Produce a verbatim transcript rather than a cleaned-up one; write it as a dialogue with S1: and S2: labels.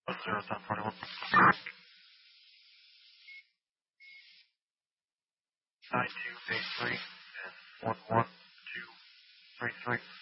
S1: One zero ten forty one. Nine two eight three and one one two three three.